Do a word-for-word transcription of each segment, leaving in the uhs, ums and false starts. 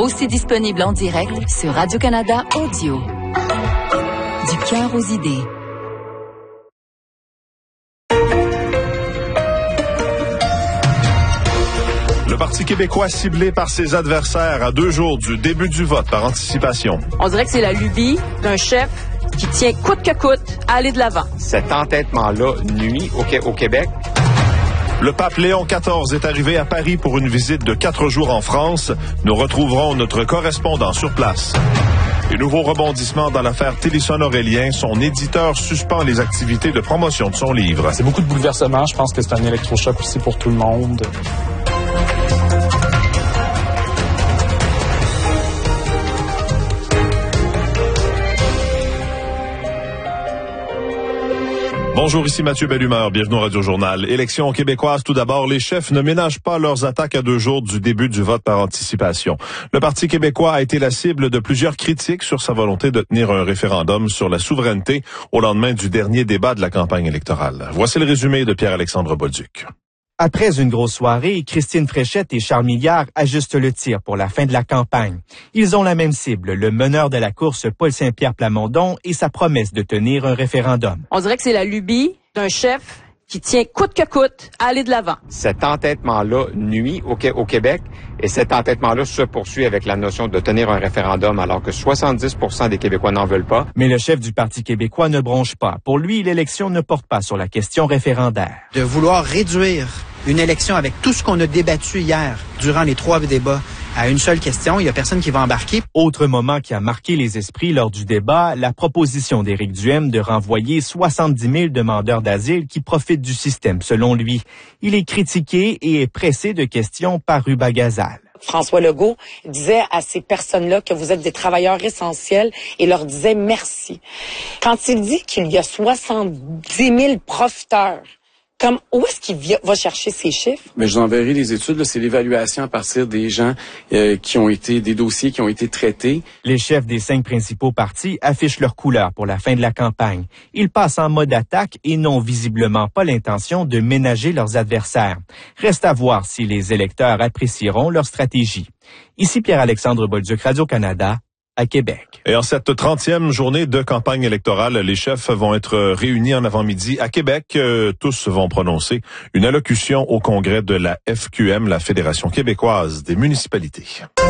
Aussi disponible en direct sur Radio-Canada Audio. Du cœur aux idées. Le Parti québécois ciblé par ses adversaires à deux jours du début du vote par anticipation. On dirait que c'est la lubie d'un chef qui tient coûte que coûte à aller de l'avant. Cet entêtement-là nuit au, au Québec. Le pape Léon quatorze est arrivé à Paris pour une visite de quatre jours en France. Nous retrouverons notre correspondant sur place. Les nouveaux rebondissements dans l'affaire Télisson-Aurélien. Son éditeur suspend les activités de promotion de son livre. C'est beaucoup de bouleversements. Je pense que c'est un électrochoc aussi pour tout le monde. Bonjour, ici Mathieu Bellumeur, bienvenue au Radio-Journal. Élection québécoise, tout d'abord, les chefs ne ménagent pas leurs attaques à deux jours du début du vote par anticipation. Le Parti québécois a été la cible de plusieurs critiques sur sa volonté de tenir un référendum sur la souveraineté au lendemain du dernier débat de la campagne électorale. Voici le résumé de Pierre-Alexandre Bolduc. Après une grosse soirée, Christine Fréchette et Charles Milliard ajustent le tir pour la fin de la campagne. Ils ont la même cible, le meneur de la course Paul Saint-Pierre Plamondon et sa promesse de tenir un référendum. On dirait que c'est la lubie d'un chef qui tient coûte que coûte à aller de l'avant. Cet entêtement-là nuit au, au Québec et cet entêtement-là se poursuit avec la notion de tenir un référendum alors que soixante-dix pour cent des Québécois n'en veulent pas. Mais le chef du Parti québécois ne bronche pas. Pour lui, l'élection ne porte pas sur la question référendaire. De vouloir réduire une élection avec tout ce qu'on a débattu hier durant les trois débats à une seule question, il y a personne qui va embarquer. Autre moment qui a marqué les esprits lors du débat, la proposition d'Éric Duhaime de renvoyer soixante-dix mille demandeurs d'asile qui profitent du système, selon lui. Il est critiqué et est pressé de questions par Ruba Gazal. François Legault disait à ces personnes-là que vous êtes des travailleurs essentiels et leur disait merci. Quand il dit qu'il y a soixante-dix mille profiteurs, comme, où est-ce qu'il va chercher ces chiffres? Mais je vous enverrai les études. Là, c'est l'évaluation à partir des gens euh, qui ont été, des dossiers qui ont été traités. Les chefs des cinq principaux partis affichent leur couleur pour la fin de la campagne. Ils passent en mode attaque et n'ont visiblement pas l'intention de ménager leurs adversaires. Reste à voir si les électeurs apprécieront leur stratégie. Ici Pierre-Alexandre Bolduc, Radio-Canada, à Québec. Et en cette trentième journée de campagne électorale, les chefs vont être réunis en avant-midi à Québec. Euh, tous vont prononcer une allocution au congrès de la F Q M, la Fédération québécoise des municipalités.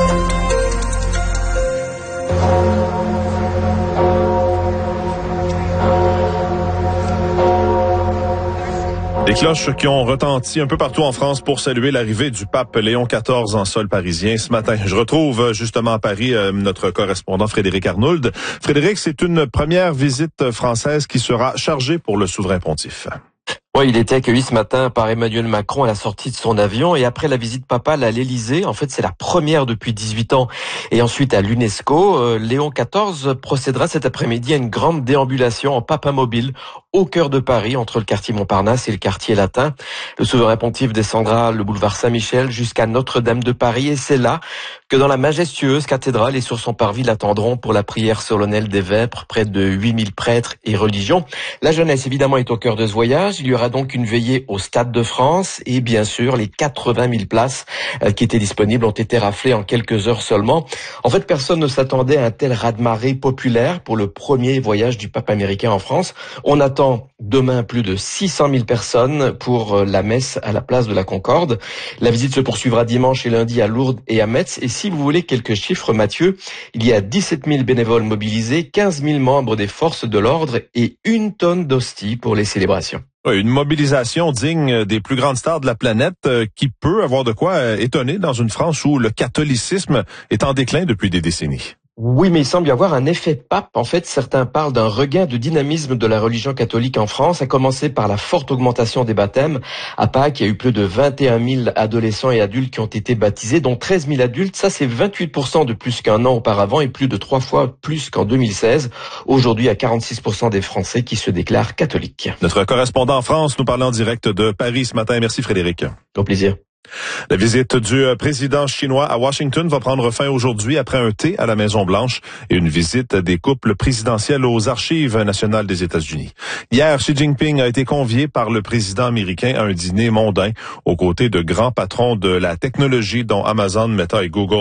Des cloches qui ont retenti un peu partout en France pour saluer l'arrivée du pape Léon quatorze en sol parisien ce matin. Je retrouve justement à Paris euh, notre correspondant Frédéric Arnould. Frédéric, c'est une première visite française qui sera chargée pour le souverain pontife. Oui, il était accueilli ce matin par Emmanuel Macron à la sortie de son avion et après la visite papale à l'Élysée, en fait c'est la première depuis dix-huit ans, et ensuite à l'UNESCO, euh, Léon quatorze procédera cet après-midi à une grande déambulation en papamobile au cœur de Paris, entre le quartier Montparnasse et le quartier Latin. Le souverain pontife descendra le boulevard Saint-Michel jusqu'à Notre-Dame de Paris et c'est là que dans la majestueuse cathédrale et sur son parvis l'attendront pour la prière solennelle des vêpres, près de huit mille prêtres et religions. La jeunesse évidemment est au cœur de ce voyage. Il y aura donc une veillée au Stade de France et bien sûr les quatre-vingt mille places qui étaient disponibles ont été raflées en quelques heures seulement. En fait, personne ne s'attendait à un tel raz-de-marée populaire pour le premier voyage du pape américain en France. On attend demain plus de six cent mille personnes pour la messe à la place de la Concorde. La visite se poursuivra dimanche et lundi à Lourdes et à Metz. Et si vous voulez quelques chiffres, Mathieu, il y a dix-sept mille bénévoles mobilisés, quinze mille membres des forces de l'ordre et une tonne d'hosties pour les célébrations. Oui, une mobilisation digne des plus grandes stars de la planète euh, qui peut avoir de quoi euh, étonner dans une France où le catholicisme est en déclin depuis des décennies. Oui, mais il semble y avoir un effet pape. En fait, certains parlent d'un regain de dynamisme de la religion catholique en France, à commencer par la forte augmentation des baptêmes. À Pâques, il y a eu plus de vingt et un mille adolescents et adultes qui ont été baptisés, dont treize mille adultes. Ça, c'est vingt-huit pour cent de plus qu'un an auparavant et plus de trois fois plus qu'en deux mille seize. Aujourd'hui, il y a quarante-six pour cent des Français qui se déclarent catholiques. Notre correspondant en France nous parle en direct de Paris ce matin. Merci Frédéric. Au plaisir. La visite du président chinois à Washington va prendre fin aujourd'hui après un thé à la Maison-Blanche et une visite des couples présidentiels aux Archives nationales des États-Unis. Hier, Xi Jinping a été convié par le président américain à un dîner mondain aux côtés de grands patrons de la technologie dont Amazon, Meta et Google.